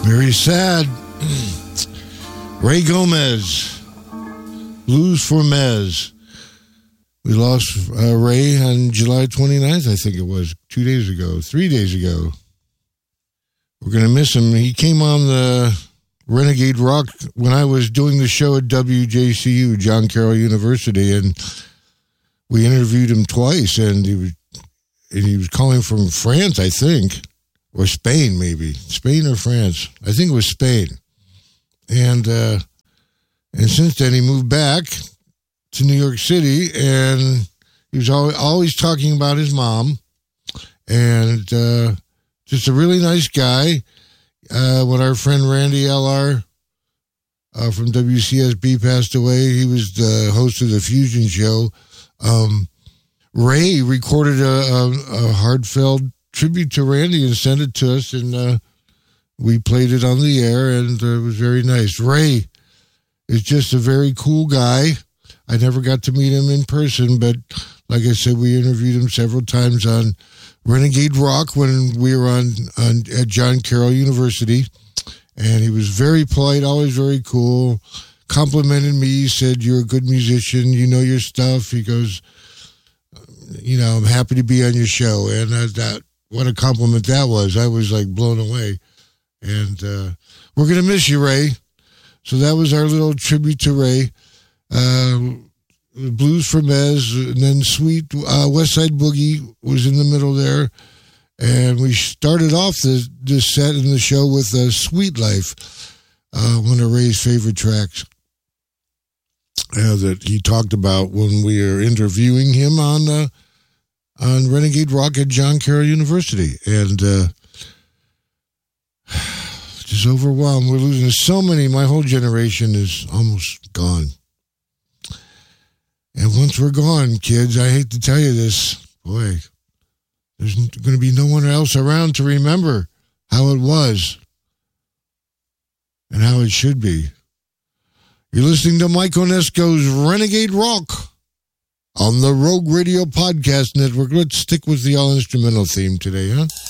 Very sad. Ray Gomez, Blues for Mez. We lost Ray on July 29th, I think it was, 3 days ago. We're going to miss him. He came on the Renegade Rock when I was doing the show at WJCU, John Carroll University, and we interviewed him twice, and he was calling from France, I think, or Spain, maybe. Spain or France. I think it was Spain. And since then, he moved back to New York City, and he was always talking about his mom, and just a really nice guy. When our friend Randy L.R. From WCSB passed away, he was the host of the Fusion Show. Ray recorded a heartfelt tribute to Randy and sent it to us, and we played it on the air, and it was very nice. Ray is just a very cool guy. I never got to meet him in person, but like I said, we interviewed him several times on Renegade Rock when we were at John Carroll University, and he was very polite, always very cool, complimented me. He said, "You're a good musician, you know your stuff." He goes, "I'm happy to be on your show," and what a compliment that was. I was like blown away, and we're going to miss you, Ray. So that was our little tribute to Ray. Blues for Mez, and then Sweet West Side Boogie was in the middle there. And we started off this set in the show with Sweet Life, one of Ray's favorite tracks that he talked about when we were interviewing him on Renegade Rock at John Carroll University. And just overwhelmed. We're losing so many. My whole generation is almost gone. And once we're gone, kids, I hate to tell you this, boy, there's going to be no one else around to remember how it was and how it should be. You're listening to Mike Onesco's Renegade Rock on the Rogue Radio Podcast Network. Let's stick with the all-instrumental theme today, huh?